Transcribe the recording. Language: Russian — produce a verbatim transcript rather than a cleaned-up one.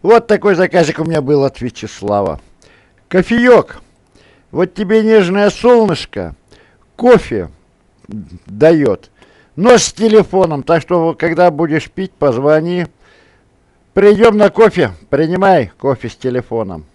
Вот такой заказик у меня был от Вячеслава. Кофеек. Вот тебе нежное солнышко. Кофе дает. Но с телефоном. Так что, когда будешь пить, позвони. Придем на кофе. Принимай кофе с телефоном.